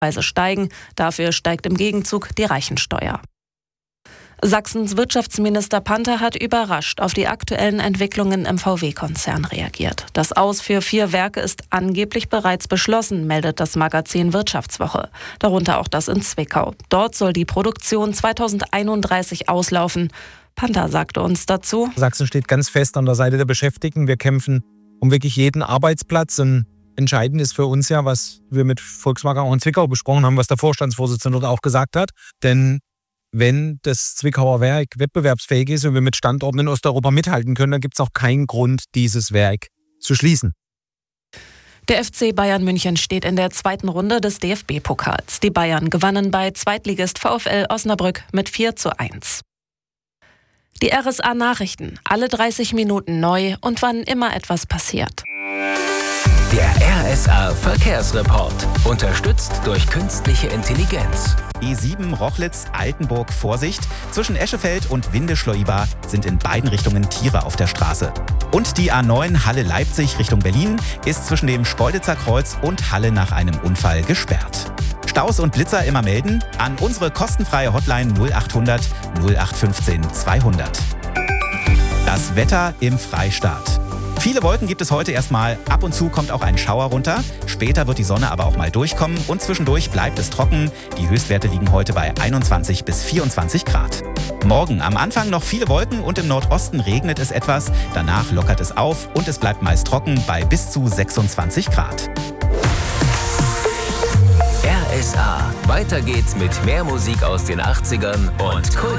Preise steigen, dafür steigt im Gegenzug die Reichensteuer. Sachsens Wirtschaftsminister Panther hat überrascht auf die aktuellen Entwicklungen im VW-Konzern reagiert. Das Aus für 4 Werke ist angeblich bereits beschlossen, meldet das Magazin Wirtschaftswoche. Darunter auch das in Zwickau. Dort soll die Produktion 2031 auslaufen. Panther sagte uns dazu: Sachsen steht ganz fest an der Seite der Beschäftigten. Wir kämpfen um wirklich jeden Arbeitsplatz. Und entscheidend ist für uns ja, was wir mit Volkswagen auch in Zwickau besprochen haben, was der Vorstandsvorsitzende dort auch gesagt hat. Denn wenn das Zwickauer Werk wettbewerbsfähig ist und wir mit Standorten in Osteuropa mithalten können, dann gibt es auch keinen Grund, dieses Werk zu schließen. Der FC Bayern München steht in der 2. Runde des DFB-Pokals. Die Bayern gewannen bei Zweitligist VfL Osnabrück mit 4:1. Die RSA-Nachrichten, alle 30 Minuten neu und wann immer etwas passiert. Der RSA-Verkehrsreport, unterstützt durch künstliche Intelligenz. E7 Rochlitz-Altenburg Vorsicht. Zwischen Eschefeld und Windeschleuiber sind in beiden Richtungen Tiere auf der Straße. Und die A9 Halle-Leipzig Richtung Berlin ist zwischen dem Speuditzer Kreuz und Halle nach einem Unfall gesperrt. Staus und Blitzer immer melden an unsere kostenfreie Hotline 0800 0815 200. Das Wetter im Freistaat. Viele Wolken gibt es heute erstmal. Ab und zu kommt auch ein Schauer runter. Später wird die Sonne aber auch mal durchkommen und zwischendurch bleibt es trocken. Die Höchstwerte liegen heute bei 21 bis 24 Grad. Morgen am Anfang noch viele Wolken und im Nordosten regnet es etwas. Danach lockert es auf und es bleibt meist trocken bei bis zu 26 Grad. RSA. Weiter geht's mit mehr Musik aus den 80ern und Kult.